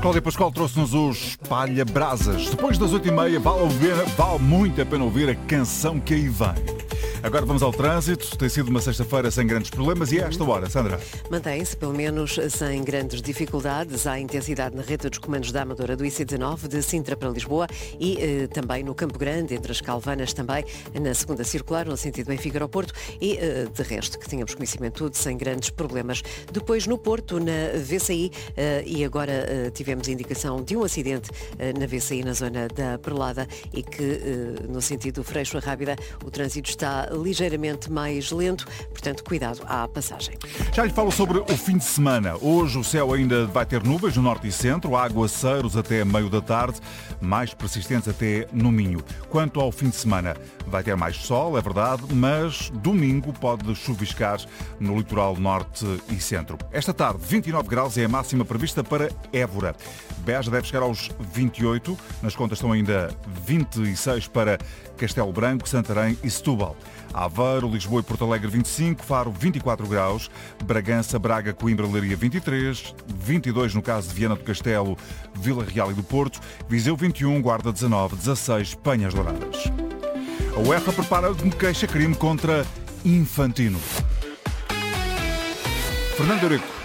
Cláudia Pascoal trouxe-nos os Espalha-Brasas. Depois das 8h30, vale muito a pena ouvir a canção que aí vem. Agora vamos ao trânsito. Tem sido uma sexta-feira sem grandes problemas e a esta hora, Sandra? Mantém-se, pelo menos, sem grandes dificuldades. Há intensidade na rede dos comandos da Amadora do IC19, de Sintra para Lisboa e também no Campo Grande, entre as Calvanas também, na segunda circular, no sentido Benfica-Aeroporto e, de resto, que tínhamos conhecimento tudo, sem grandes problemas. Depois, no Porto, na VCI, e agora tivemos indicação de um acidente na VCI, na zona da Perlada, e que, no sentido Freixo-Rábida, o trânsito está ligeiramente mais lento, portanto, cuidado à passagem. Já lhe falo sobre o fim de semana. Hoje o céu ainda vai ter nuvens no norte e centro, aguaceiros até meio da tarde, mais persistentes até no Minho. Quanto ao fim de semana, vai ter mais sol, é verdade, mas domingo pode chuviscar no litoral norte e centro. Esta tarde, 29 graus é a máxima prevista para Évora. Beja deve chegar aos 28, nas contas estão ainda 26 para Castelo Branco, Santarém e Setúbal. Aveiro, Lisboa e Porto Alegre 25, Faro 24 graus, Bragança, Braga, Coimbra, Leiria 23, 22 no caso de Viana do Castelo, Vila Real e do Porto, Viseu 21, Guarda 19, 16, Penhas Douradas. A UEFA prepara um queixa-crime contra Infantino. Fernando Eurico.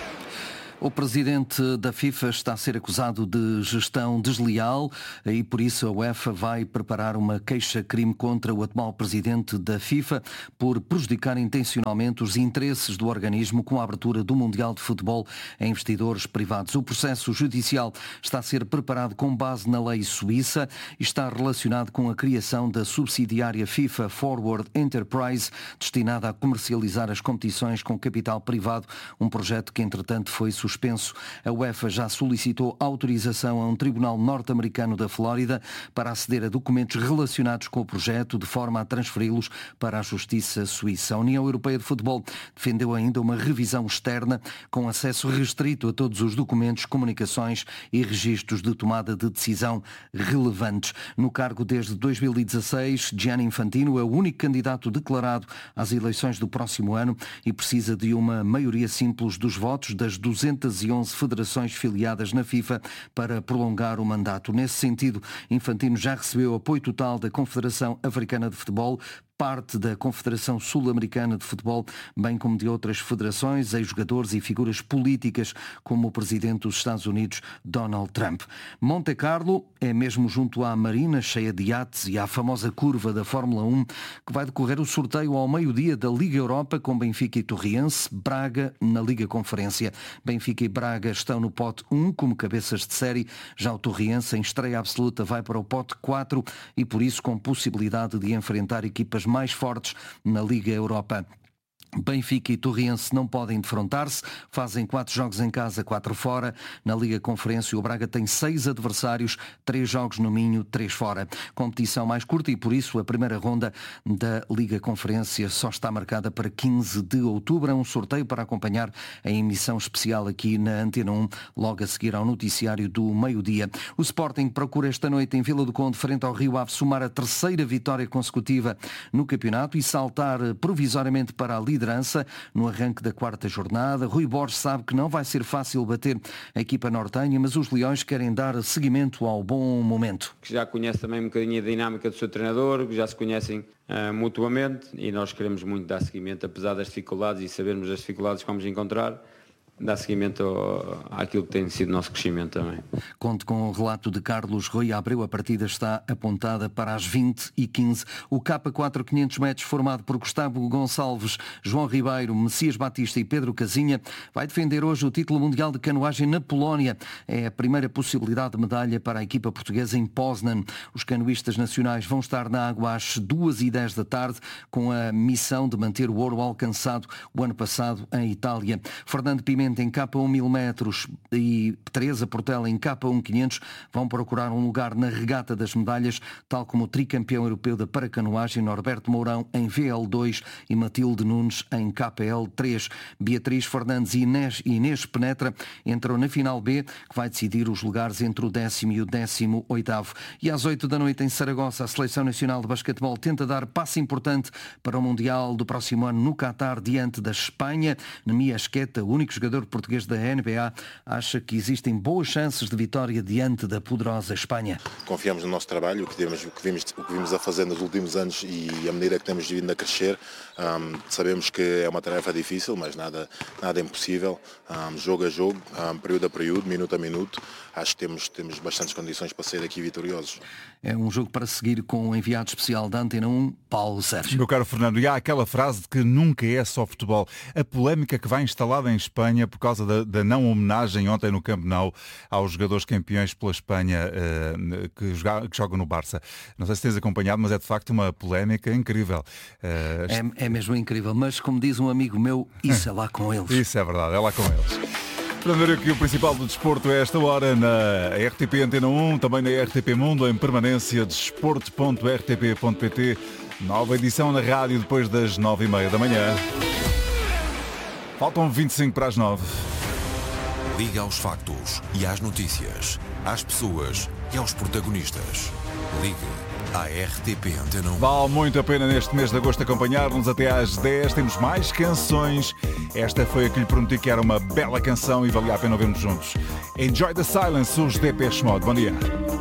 O presidente da FIFA está a ser acusado de gestão desleal e por isso a UEFA vai preparar uma queixa-crime contra o atual presidente da FIFA por prejudicar intencionalmente os interesses do organismo com a abertura do Mundial de Futebol a investidores privados. O processo judicial está a ser preparado com base na lei suíça e está relacionado com a criação da subsidiária FIFA Forward Enterprise, destinada a comercializar as competições com capital privado, um projeto que entretanto foi suspenso. A UEFA já solicitou autorização a um tribunal norte-americano da Flórida para aceder a documentos relacionados com o projeto, de forma a transferi-los para a Justiça Suíça. A União Europeia de Futebol defendeu ainda uma revisão externa com acesso restrito a todos os documentos, comunicações e registros de tomada de decisão relevantes. No cargo desde 2016, Gianni Infantino é o único candidato declarado às eleições do próximo ano e precisa de uma maioria simples dos votos das 211 federações filiadas na FIFA para prolongar o mandato. Nesse sentido, Infantino já recebeu apoio total da Confederação Africana de Futebol, parte da Confederação Sul-Americana de Futebol, bem como de outras federações, ex-jogadores e figuras políticas, como o presidente dos Estados Unidos, Donald Trump. Monte Carlo é mesmo junto à marina, cheia de iates, e à famosa curva da Fórmula 1, que vai decorrer o sorteio ao meio-dia da Liga Europa, com Benfica e Torriense, Braga na Liga Conferência. Benfica e Braga estão no pote 1 como cabeças de série, já o Torriense, em estreia absoluta, vai para o pote 4 e por isso com possibilidade de enfrentar equipas mais fortes na Liga Europa. Benfica e Torriense não podem defrontar-se, fazem 4 jogos em casa, 4 fora. Na Liga Conferência o Braga tem 6 adversários, 3 jogos no Minho, 3 fora. Competição mais curta e por isso a primeira ronda da Liga Conferência só está marcada para 15 de outubro. É um sorteio para acompanhar a emissão especial aqui na Antena 1, logo a seguir ao noticiário do meio-dia. O Sporting procura esta noite em Vila do Conde, frente ao Rio Ave, somar a 3ª vitória consecutiva no campeonato e saltar provisoriamente para a liderança no arranque da 4ª jornada. Rui Borges sabe que não vai ser fácil bater a equipa nortenha, mas os Leões querem dar seguimento ao bom momento. Que já conhece também um bocadinho a dinâmica do seu treinador, que já se conhecem mutuamente e nós queremos muito dar seguimento, apesar das dificuldades e sabermos as dificuldades que vamos encontrar, dar seguimento àquilo que tem sido o nosso crescimento também. Conto com o relato de Carlos Rui Abreu. A partida está apontada para as 20h15. O K4 500 metros, formado por Gustavo Gonçalves, João Ribeiro, Messias Batista e Pedro Casinha, vai defender hoje o título mundial de canoagem na Polónia. É a primeira possibilidade de medalha para a equipa portuguesa em Poznan. Os canoístas nacionais vão estar na água às 2h10 da tarde, com a missão de manter o ouro alcançado o ano passado em Itália. Fernando Pimenta em K1 1000 metros e Teresa Portela em K1 500 vão procurar um lugar na regata das medalhas, tal como o tricampeão europeu da paracanoagem Norberto Mourão em VL2 e Matilde Nunes em KPL3. Beatriz Fernandes e Inês Penetra entram na final B, que vai decidir os lugares entre o 10º e o 18º. E às 8 da noite em Saragossa, a Seleção Nacional de Basquetebol tenta dar passo importante para o Mundial do próximo ano no Qatar, diante da Espanha. Nemi Esqueta, o único jogador treinador português da NBA, acha que existem boas chances de vitória diante da poderosa Espanha. Confiamos no nosso trabalho, o que vimos a fazer nos últimos anos e à medida que temos vindo a crescer. Sabemos que é uma tarefa difícil, mas nada impossível. Jogo a jogo, período a período, minuto a minuto. Acho que temos bastantes condições para sair daqui vitoriosos. É um jogo para seguir com o enviado especial da Antena 1, Paulo Sérgio. Meu caro Fernando, e há aquela frase de que nunca é só futebol. A polémica que vai instalada em Espanha por causa da não homenagem ontem no Camp Nou aos jogadores campeões pela Espanha que jogam no Barça. Não sei se tens acompanhado, mas é de facto uma polémica incrível. É mesmo incrível, mas como diz um amigo meu, isso é lá com eles. Isso é verdade, é lá com eles. Para aqui o principal do desporto é esta hora na RTP Antena 1, também na RTP Mundo, em permanência, desporto.rtp.pt. Nova edição na rádio depois das 9h30 da manhã. Faltam 25 para as 9. Liga aos factos e às notícias, às pessoas e aos protagonistas. Ligue à RTP Antena 1. Vale muito a pena neste mês de agosto acompanhar-nos até às 10. Temos mais canções. Esta foi a que lhe prometi que era uma bela canção e valia a pena ouvirmos juntos. Enjoy the Silence, os Depeche Mode. Bom dia.